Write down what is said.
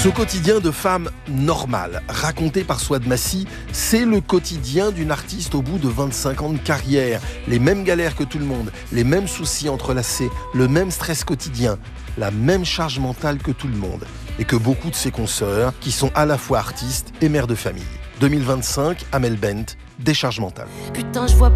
Ce quotidien de femme normale, raconté par Souad Massi, c'est le quotidien d'une artiste au bout de 25 ans de carrière. Les mêmes galères que tout le monde, les mêmes soucis entrelacés, le même stress quotidien, la même charge mentale que tout le monde. Et que beaucoup de ses consoeurs, qui sont à la fois artistes et mères de famille. 2025, Amel Bent, décharge mentale. Putain, je vois